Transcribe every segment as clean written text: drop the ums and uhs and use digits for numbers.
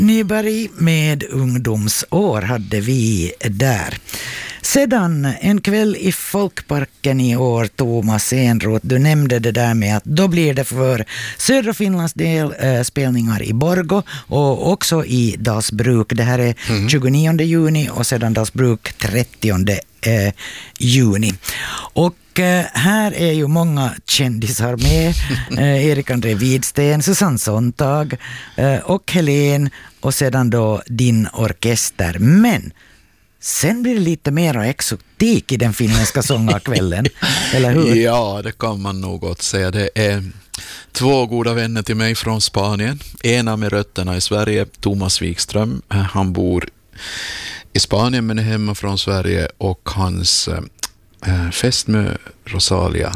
Nyberg med ungdomsår hade vi där. Sedan en kväll i Folkparken i år, Thomas Enroth, du nämnde det där med att då blir det för södra Finlands del spelningar i Borgå och också i Dalsbruk. Det här är 29 juni och sedan Dalsbruk 30 juni. Och här är ju många kändisar med. Erik André Widsten, Susanne Sontag och Helen och sedan då din orkester. Men sen blir det lite mer exotik i den finländska sångarkvällen, eller hur? Ja, det kan man nog gott säga. Det är två goda vänner till mig från Spanien. Ena med rötterna i Sverige, Thomas Wikström. Han bor i Spanien men är hemma från Sverige, och hans fästmö Rosalia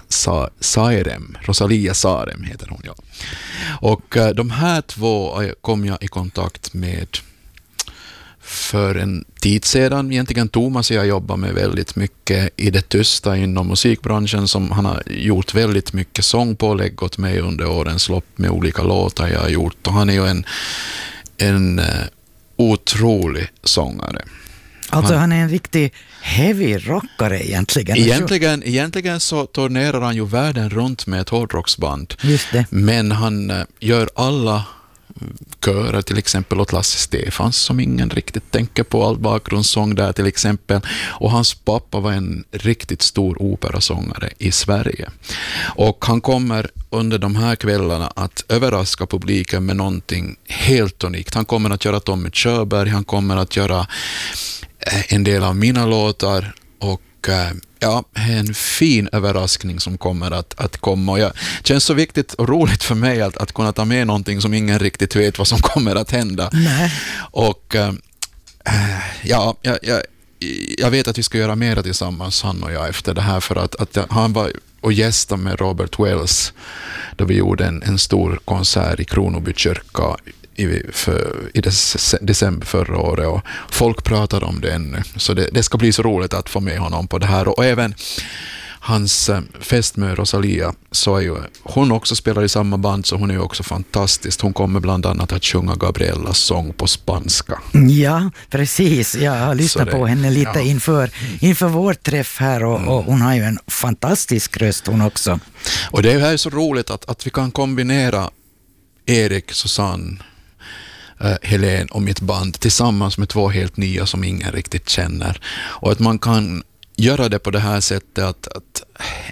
Sarem heter hon, ja. Och de här två kom jag i kontakt med för en tid sedan. Egentligen Thomas och jag jobbar med väldigt mycket i det tysta inom musikbranschen, som han har gjort väldigt mycket sångpålägg åt mig under årens lopp med olika låtar jag har gjort, och han är ju en otrolig sångare. Alltså han är en riktig heavy rockare egentligen. Egentligen så turnerar han ju världen runt med ett hårdrocksband. Just det. Men han gör alla körer, till exempel åt Lasse Stefans, som ingen riktigt tänker på, all bakgrundssång där till exempel. Och hans pappa var en riktigt stor operasångare i Sverige. Och han kommer under de här kvällarna att överraska publiken med någonting helt unikt. Han kommer att göra Tommy Körberg, han kommer att göra en del av mina låtar, och ja, en fin överraskning som kommer att komma. Och det känns så viktigt och roligt för mig att kunna ta med någonting som ingen riktigt vet vad som kommer att hända. Nej. Och ja, jag vet att vi ska göra mer tillsammans, han och jag, efter det här, för att han var och gästade med Robert Wells då vi gjorde en stor konsert i Kronoby kyrka i december förra året, och folk pratar om det ännu. Så det ska bli så roligt att få med honom på det här. Och även hans fästmö Rosalia, så är ju hon också spelar i samma band, så hon är ju också fantastisk. Hon kommer bland annat att sjunga Gabriellas sång på spanska. Ja, precis. Jag har lyssnat på henne lite inför vår träff här, och hon har ju en fantastisk röst hon också. Och det är så roligt att vi kan kombinera Erik, Susanne, Helen och mitt band tillsammans med två helt nya som ingen riktigt känner, och att man kan göra det på det här sättet att